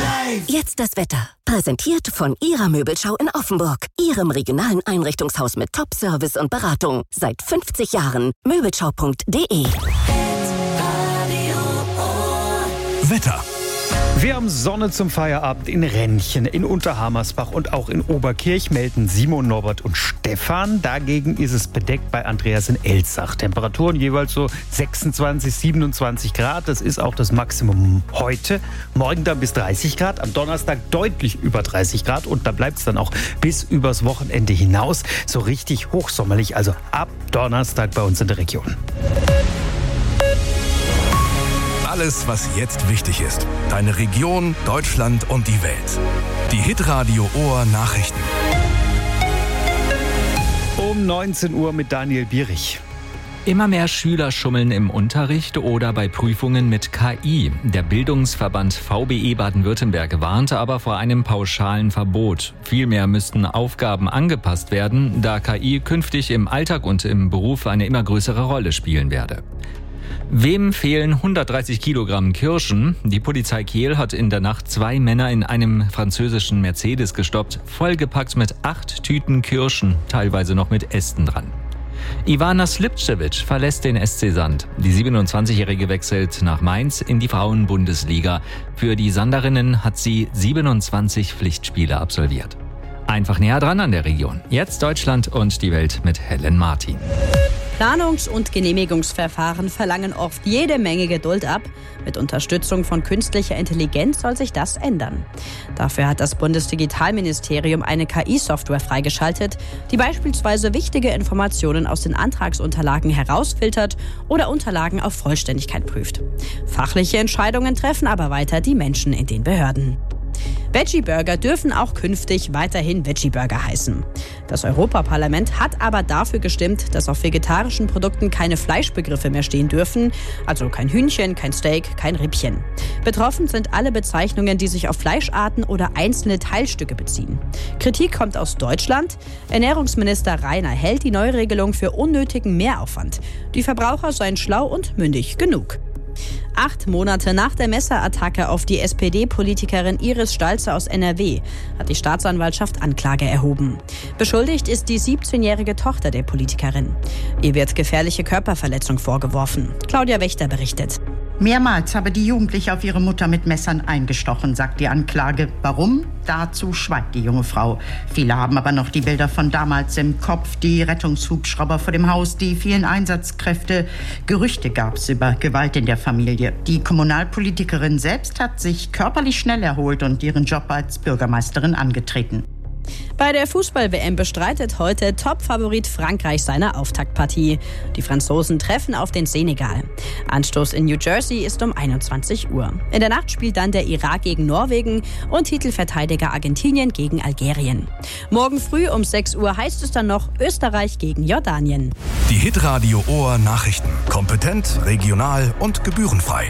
Jetzt das Wetter. Präsentiert von Ihrer Möbelschau in Offenburg. Ihrem regionalen Einrichtungshaus mit Top-Service und Beratung. Seit 50 Jahren. Möbelschau.de. Wetter. Wir haben Sonne zum Feierabend in Rennchen, in Unterhammersbach und auch in Oberkirch, melden Simon, Norbert und Stefan. Dagegen ist es bedeckt bei Andreas in Elzach. Temperaturen jeweils so 26, 27 Grad. Das ist auch das Maximum heute. Morgen dann bis 30 Grad, am Donnerstag deutlich über 30 Grad. Und da bleibt es dann auch bis übers Wochenende hinaus. So richtig hochsommerlich, also ab Donnerstag bei uns in der Region. Alles, was jetzt wichtig ist. Deine Region, Deutschland und die Welt. Die Hitradio Ohr Nachrichten. Um 19 Uhr mit Daniel Bierich. Immer mehr Schüler schummeln im Unterricht oder bei Prüfungen mit KI. Der Bildungsverband VBE Baden-Württemberg warnte aber vor einem pauschalen Verbot. Vielmehr müssten Aufgaben angepasst werden, da KI künftig im Alltag und im Beruf eine immer größere Rolle spielen werde. Wem fehlen 130 Kilogramm Kirschen? Die Polizei Kehl hat in der Nacht 2 Männer in einem französischen Mercedes gestoppt, vollgepackt mit 8 Tüten Kirschen, teilweise noch mit Ästen dran. Ivana Slipcevic verlässt den SC Sand. Die 27-Jährige wechselt nach Mainz in die Frauenbundesliga. Für die Sanderinnen hat sie 27 Pflichtspiele absolviert. Einfach näher dran an der Region. Jetzt Deutschland und die Welt mit Helen Martin. Planungs- und Genehmigungsverfahren verlangen oft jede Menge Geduld ab. Mit Unterstützung von künstlicher Intelligenz soll sich das ändern. Dafür hat das Bundesdigitalministerium eine KI-Software freigeschaltet, die beispielsweise wichtige Informationen aus den Antragsunterlagen herausfiltert oder Unterlagen auf Vollständigkeit prüft. Fachliche Entscheidungen treffen aber weiter die Menschen in den Behörden. Veggie-Burger dürfen auch künftig weiterhin Veggie-Burger heißen. Das Europaparlament hat aber dafür gestimmt, dass auf vegetarischen Produkten keine Fleischbegriffe mehr stehen dürfen, also kein Hühnchen, kein Steak, kein Rippchen. Betroffen sind alle Bezeichnungen, die sich auf Fleischarten oder einzelne Teilstücke beziehen. Kritik kommt aus Deutschland. Ernährungsminister Rainer hält die Neuregelung für unnötigen Mehraufwand. Die Verbraucher seien schlau und mündig genug. 8 Monate nach der Messerattacke auf die SPD-Politikerin Iris Stalzer aus NRW hat die Staatsanwaltschaft Anklage erhoben. Beschuldigt ist die 17-jährige Tochter der Politikerin. Ihr wird gefährliche Körperverletzung vorgeworfen. Claudia Wächter berichtet. Mehrmals habe die Jugendliche auf ihre Mutter mit Messern eingestochen, sagt die Anklage. Warum? Dazu schweigt die junge Frau. Viele haben aber noch die Bilder von damals im Kopf, die Rettungshubschrauber vor dem Haus, die vielen Einsatzkräfte. Gerüchte gab es über Gewalt in der Familie. Die Kommunalpolitikerin selbst hat sich körperlich schnell erholt und ihren Job als Bürgermeisterin angetreten. Bei der Fußball-WM bestreitet heute Top-Favorit Frankreich seine Auftaktpartie. Die Franzosen treffen auf den Senegal. Anstoß in New Jersey ist um 21 Uhr. In der Nacht spielt dann der Irak gegen Norwegen und Titelverteidiger Argentinien gegen Algerien. Morgen früh um 6 Uhr heißt es dann noch Österreich gegen Jordanien. Die Hitradio Ohr Nachrichten. Kompetent, regional und gebührenfrei.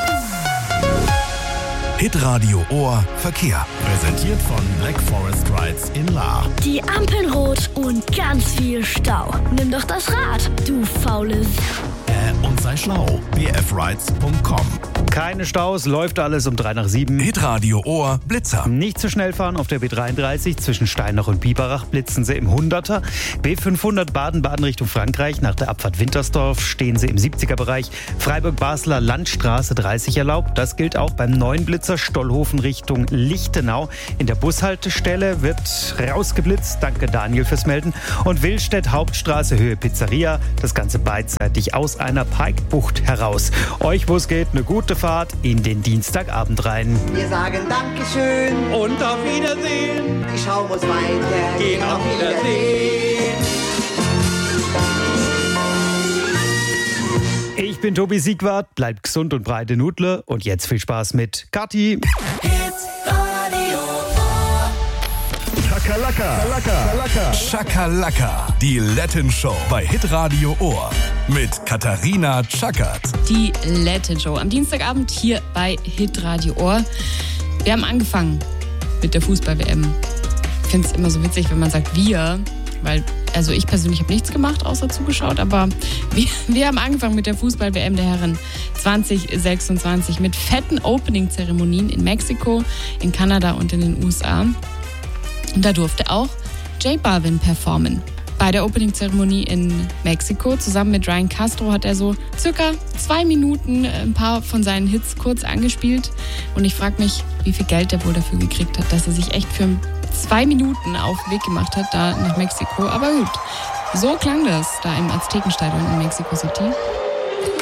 Hitradio Ohr Verkehr. Präsentiert von Black Forest Rides in Lahr. Die Ampeln rot und ganz viel Stau. Nimm doch das Rad, du faules. Und sei schlau. bfrides.com. Keine Staus, läuft alles um 3 nach 7. Hitradio Ohr Blitzer. Nicht zu schnell fahren auf der B33 zwischen Steinach und Biberach blitzen sie im 100er. B500 Baden-Baden Richtung Frankreich. Nach der Abfahrt Wintersdorf stehen sie im 70er-Bereich. Freiburg-Basler Landstraße 30 erlaubt. Das gilt auch beim neuen Blitzer Stollhofen Richtung Lichtenau. In der Bushaltestelle wird rausgeblitzt. Danke Daniel fürs Melden. Und Willstedt Hauptstraße Höhe Pizzeria. Das Ganze beidseitig aus einer Parkbucht heraus. Euch, wo es geht, eine gute Fahrt in den Dienstagabend rein. Wir sagen Dankeschön und auf Wiedersehen. Die Schau muss weiter gehen. Auf Wiedersehen. Ich bin Tobi Siegwart, bleibt gesund und breite Nudle. Und jetzt viel Spaß mit Kathi. Schakalaka. Schakalaka. Die Latin Show bei Hitradio Ohr. Mit Katharina Tschakert. Die Latin Show am Dienstagabend hier bei Hitradio Ohr. Wir haben angefangen mit der Fußball-WM. Ich finde es immer so witzig, wenn man sagt wir, weil Also ich persönlich habe nichts gemacht, außer zugeschaut, aber wir haben angefangen mit der Fußball-WM der Herren 2026 mit fetten Opening-Zeremonien in Mexiko, in Kanada und in den USA. Und da durfte auch J Balvin performen. Bei der Opening-Zeremonie in Mexiko zusammen mit Ryan Castro hat er so circa 2 Minuten ein paar von seinen Hits kurz angespielt. Und ich frage mich, wie viel Geld er wohl dafür gekriegt hat, dass er sich echt für 2 Minuten auf den Weg gemacht hat, da nach Mexiko. Aber gut, so klang das da im Aztekenstadion in Mexico City.